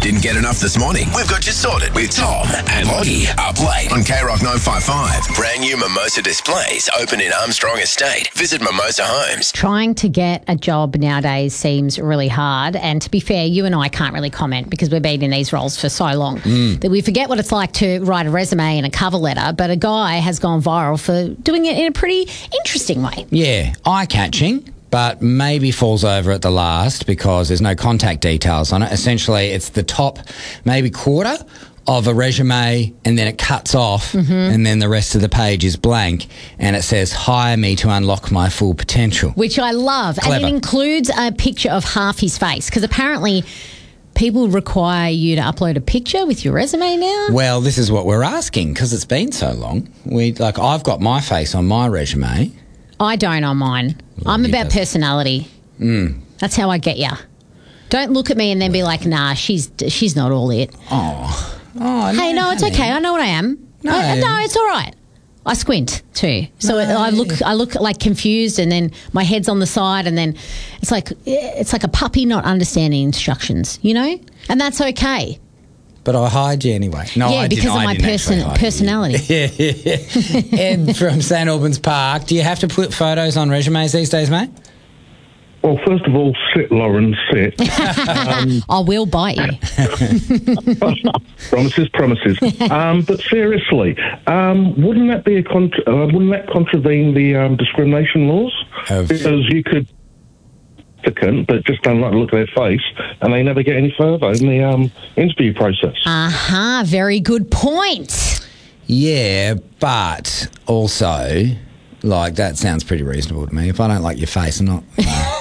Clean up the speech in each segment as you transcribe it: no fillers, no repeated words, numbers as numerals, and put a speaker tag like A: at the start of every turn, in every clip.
A: Didn't get enough this morning? We've got you sorted with Tom and Lottie up late on K-Rock 955. Brand new Mimosa displays open in Armstrong Estate. Visit Mimosa Homes.
B: Trying to get a job nowadays seems really hard. And to be fair, you and I can't really comment because we've been in these roles for so long that we forget what it's like to write a resume and a cover letter. But a guy has gone viral for doing it in a pretty interesting way.
C: Yeah, eye-catching, but maybe falls over at the last because there's no contact details on it. Essentially, it's the top maybe quarter of a resume and then it cuts off and then the rest of the page is blank and it says, hire me to unlock my full potential.
B: Which I love.
C: Clever.
B: And it includes a picture of half his face because apparently people require you to upload a picture with your resume now.
C: Well, this is what we're asking because it's been so long. I've got my face on my resume.
B: I don't on mine. I'm about personality. That's how I get ya. Don't look at me and then be like, nah, she's not all it.
C: Oh,
B: Hey, no, it's okay. I know what I am.
C: No.
B: No, it's all right. I squint too. So I look like confused and then my head's on the side and then it's like a puppy not understanding instructions, you know? And that's okay.
C: But I hide you anyway. No,
B: Yeah,
C: I
B: because
C: didn't,
B: of my
C: I didn't actually hide you.
B: personality.
C: Yeah. Ed from St Albans Park. Do you have to put photos on resumes these days, mate?
D: Well, first of all, sit, Lauren, sit.
B: I will bite you.
D: Promises. But seriously, wouldn't that be wouldn't that contravene the discrimination laws? Because you could applicant, but just don't like the look of their face, and they never get any further in the interview process.
B: Very good point.
C: Yeah, but also, that sounds pretty reasonable to me. If I don't like your face, I'm not...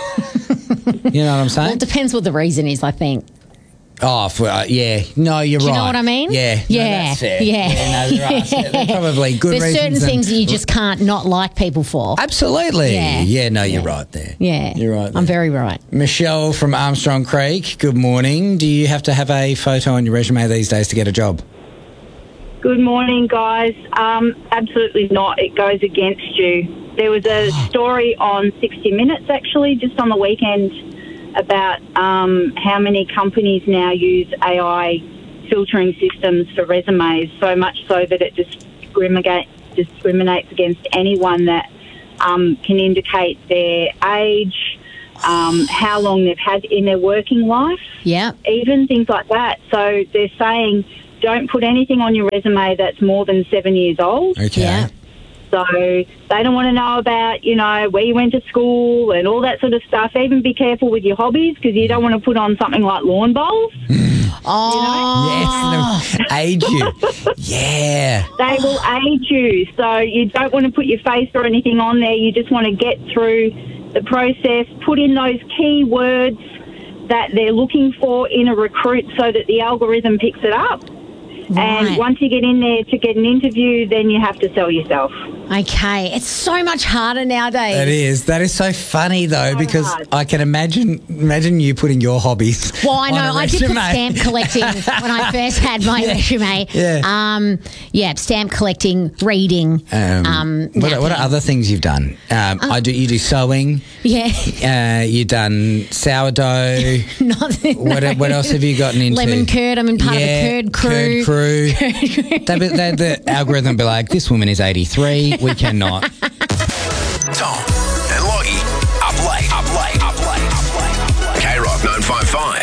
C: you know what I'm saying?
B: Well, it depends what the reason is, I think.
C: Oh, yeah. No, you're right.
B: Do you know what I mean?
C: Yeah.
B: Yeah.
C: No, that's fair.
B: Yeah.
C: No, there are. There's probably good reasons.
B: There's certain things that you just can't not like people for.
C: Absolutely.
B: Yeah.
C: You're right there.
B: Yeah.
C: You're right there.
B: I'm very right.
C: Michelle from Armstrong Creek, good morning. Do you have to have a photo on your resume these days to get a job?
E: Good morning, guys. Absolutely not. It goes against you. There was a story on 60 Minutes, actually, just on the weekend about how many companies now use AI filtering systems for resumes, so much so that it discriminates against anyone that can indicate their age, how long they've had in their working life, even things like that. So they're saying don't put anything on your resume that's more than 7 years old.
C: Okay.
B: Yeah.
E: So they don't want to know about, where you went to school and all that sort of stuff. Even be careful with your hobbies because you don't want to put on something like lawn bowls.
C: Yes, they'll age you. Yeah.
E: They will age you. So you don't want to put your face or anything on there. You just want to get through the process, put in those key words that they're looking for in a recruit so that the algorithm picks it up.
B: Right.
E: And once you get in there to get an interview, then you have to sell yourself.
B: Okay. It's so much harder nowadays.
C: It is. That is so funny, though, because
E: hard.
C: I can imagine you putting your hobbies.
B: Well, I know.
C: on a
B: I did put
C: resume.
B: stamp collecting when I first had my resume.
C: Yeah.
B: Stamp collecting, reading.
C: What are other things you've done? You do sewing.
B: Yeah.
C: You've done sourdough. What else have you gotten into?
B: Lemon curd. I'm in part of the curd crew.
C: Curd crew. The algorithm be like, this woman is 83. We cannot.
A: Tom and Lottie up late. K-Rock 955.